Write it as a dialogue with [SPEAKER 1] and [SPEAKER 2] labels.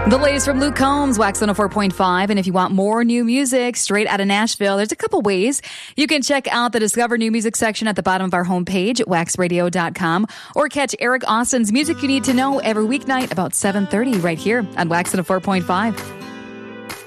[SPEAKER 1] The latest from Luke Combs, Wax 104.5. And if you want more new music straight out of Nashville, there's a couple ways. You can check out the Discover New Music section at the bottom of our homepage at waxradio.com, or catch Eric Austin's Music You Need to Know every weeknight about 7:30 right here on Wax 104.5.